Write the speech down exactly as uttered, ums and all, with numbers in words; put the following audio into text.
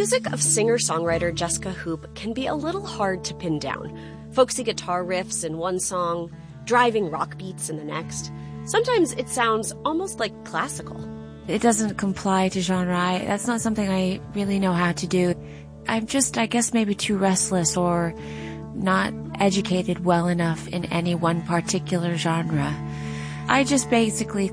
music of singer-songwriter Jessica Hoop can be a little hard to pin down. Folksy guitar riffs in one song, driving rock beats in the next. Sometimes it sounds almost like classical. It doesn't comply to genre. I, that's not something I really know how to do. I'm just, I guess, maybe too restless or not educated well enough in any one particular genre. I just basically